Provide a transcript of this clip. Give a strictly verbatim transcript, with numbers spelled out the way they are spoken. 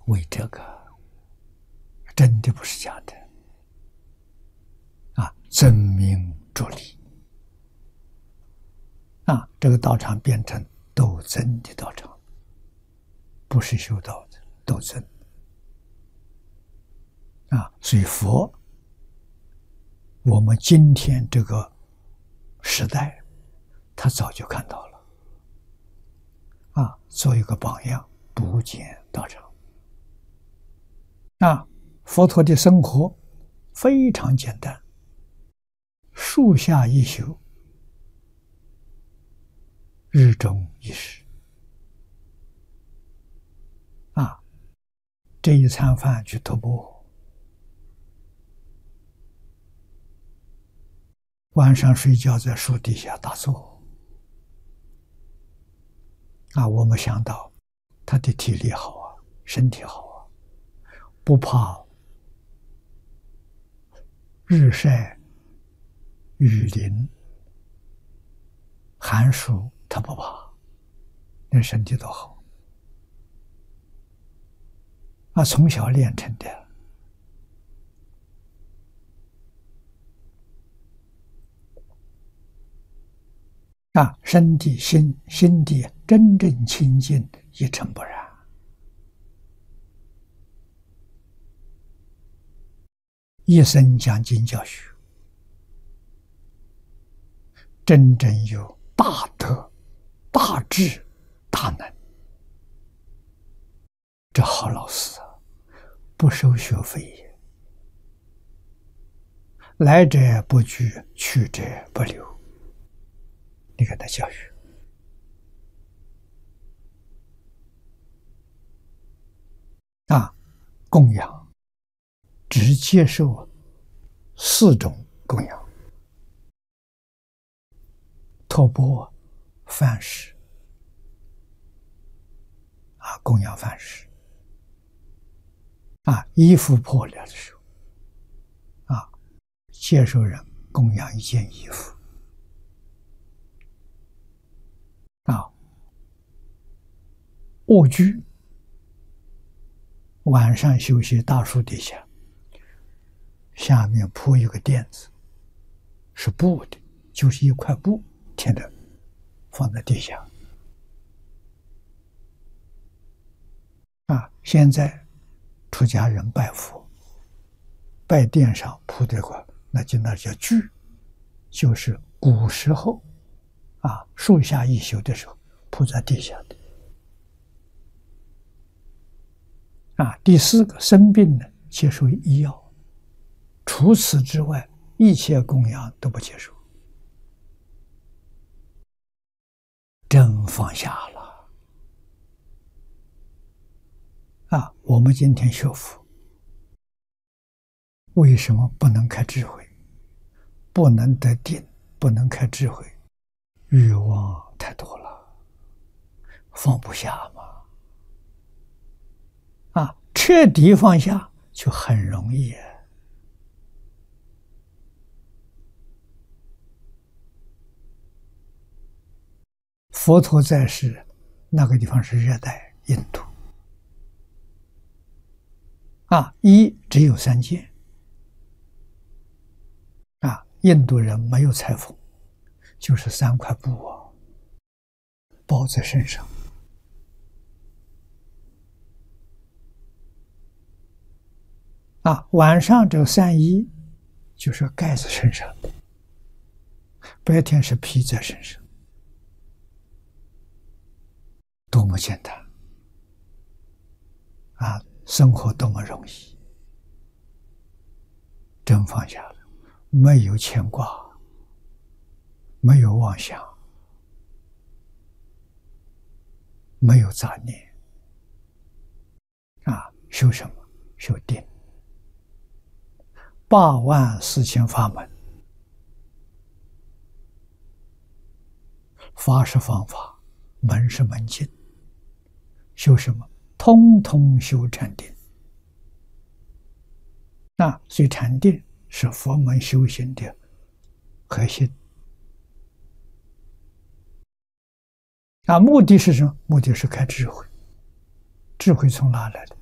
为这个，真的不是假的啊！争名逐利啊！这个道场变成斗争的道场，不是修道的斗争啊！所以佛，我们今天这个时代，他早就看到了啊，做一个榜样，不建道场啊！佛陀的生活非常简单，树下一宿，日中一食啊！这一餐饭去徒步，晚上睡觉在树底下打坐啊！我们想到他的体力好啊，身体好啊，不怕日晒雨淋寒暑，他不怕，那身体多好啊！从小练成的啊，身体心心地真正清净，一尘不染。一生讲经教学，真正有大德、大智、大能，这好老师啊，不收学费也，来者不拒，去者不留。你给他教学啊，供养只接受四种供养：托钵、饭食啊，供养饭食啊，衣服破了的时候啊，接受人供养一件衣服啊，卧居，晚上休息大树底下，下面铺一个垫子，是布的，就是一块布贴的，放在地下啊。现在出家人拜佛，拜垫上铺这块，那就那叫具，就是古时候啊树下一宿的时候铺在地下的啊。第四个，生病呢接受医药，除此之外一切供养都不接受，真放下了啊！我们今天学佛，为什么不能开智慧？不能得定，不能开智慧？欲望太多了，放不下嘛。啊，彻底放下就很容易啊。佛陀在世，那个地方是热带印度啊，衣只有三件啊，印度人没有裁缝，就是三块布啊，包在身上啊。晚上这个三衣就是盖在身上的，白天是披在身上，多么简单啊！生活多么容易，真放下了，没有牵挂，没有妄想，没有杂念啊！修什么？修定。八万四千法门，法是方法，门是门径，修什么？通通修禅定。那所以禅定是佛门修行的核心啊。目的是什么？目的是开智慧。智慧从哪来的？